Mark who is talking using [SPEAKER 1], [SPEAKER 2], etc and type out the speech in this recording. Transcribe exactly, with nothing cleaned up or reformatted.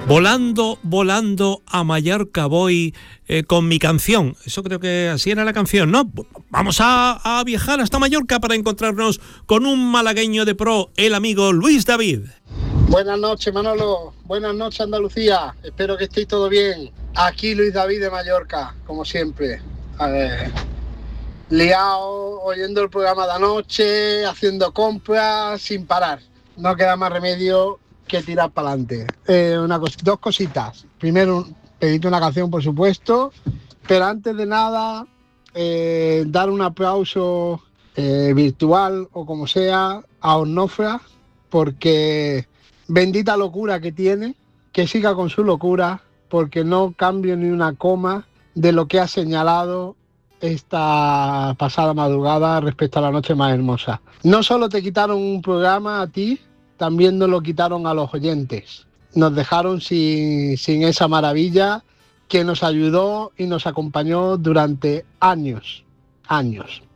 [SPEAKER 1] Volando, volando a Mallorca voy eh, con mi canción. Eso creo que así era la canción, ¿no? Vamos a, a viajar hasta Mallorca para encontrarnos con un malagueño de pro, el amigo Luis David.
[SPEAKER 2] Buenas noches, Manolo. Buenas noches, Andalucía. Espero que estéis todo bien. Aquí Luis David de Mallorca, como siempre. A ver, liado, oyendo el programa de anoche, haciendo compras sin parar. No queda más remedio que tirar para adelante. Eh, una cos- dos cositas. Primero, pedirte una canción, por supuesto, pero antes de nada, eh, dar un aplauso eh, virtual o como sea a Onofra, porque bendita locura que tiene, que siga con su locura, porque no cambio ni una coma de lo que ha señalado esta pasada madrugada respecto a la noche más hermosa. No solo te quitaron un programa a ti, también nos lo quitaron a los oyentes. Nos dejaron sin, sin esa maravilla que nos ayudó y nos acompañó durante años, años.